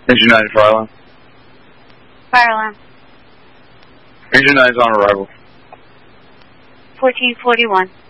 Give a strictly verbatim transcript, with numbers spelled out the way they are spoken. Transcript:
Engine nine, fire alarm. Fire alarm. Engine nine is on arrival. fourteen forty-one.